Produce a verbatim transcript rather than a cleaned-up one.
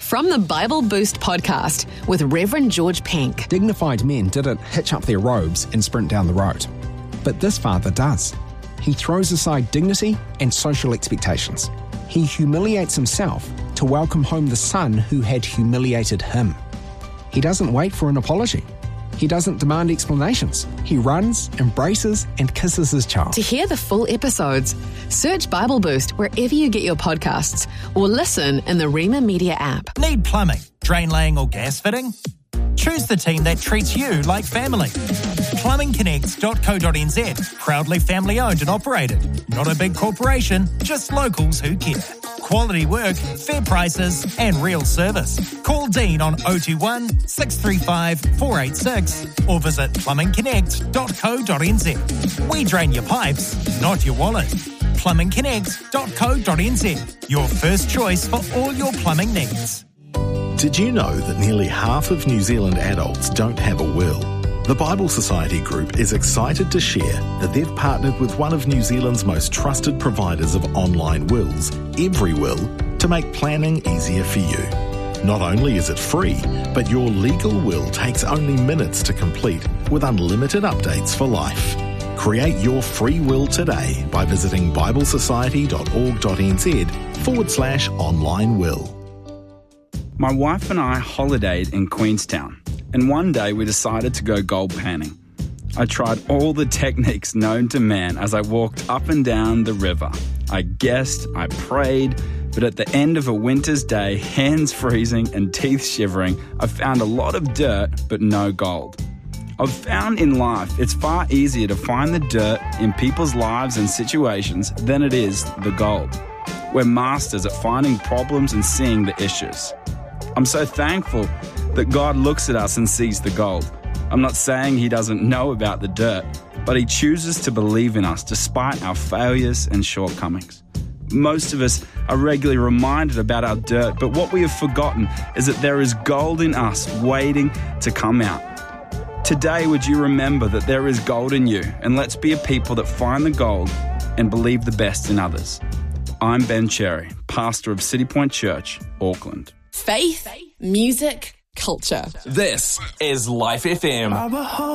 From the Bible Boost podcast with Reverend George Penk. Dignified men didn't hitch up their robes and sprint down the road. But this father does. He throws aside dignity and social expectations. He humiliates himself to welcome home the son who had humiliated him. He doesn't wait for an apology. He doesn't demand explanations. He runs, embraces, and kisses his child. To hear the full episodes, search Bible Boost wherever you get your podcasts or listen in the Rema Media app. Need plumbing, drain laying or gas fitting? Choose the team that treats you like family. plumbing connect dot co dot n z. Proudly family owned and operated. Not a big corporation, just locals who care. Quality work, fair prices, and real service. Call Dean on oh two one, six three five, four eight six or visit plumbing connect dot co dot n z. We drain your pipes, not your wallet. plumbing connect dot co dot n z. Your first choice for all your plumbing needs. Did you know that nearly half of New Zealand adults don't have a will? The Bible Society Group is excited to share that they've partnered with one of New Zealand's most trusted providers of online wills, EveryWill, to make planning easier for you. Not only is it free, but your legal will takes only minutes to complete with unlimited updates for life. Create your free will today by visiting biblesociety.org.nz forward slash online will. My wife and I holidayed in Queenstown, and one day we decided to go gold panning. I tried all the techniques known to man as I walked up and down the river. I guessed, I prayed, but at the end of a winter's day, hands freezing and teeth shivering, I found a lot of dirt but no gold. I've found in life it's far easier to find the dirt in people's lives and situations than it is the gold. We're masters at finding problems and seeing the issues. I'm so thankful that God looks at us and sees the gold. I'm not saying he doesn't know about the dirt, but he chooses to believe in us despite our failures and shortcomings. Most of us are regularly reminded about our dirt, but what we have forgotten is that there is gold in us waiting to come out. Today, would you remember that there is gold in you, and let's be a people that find the gold and believe the best in others. I'm Ben Cherry, pastor of City Point Church, Auckland. Faith, music, culture. This is Life F M.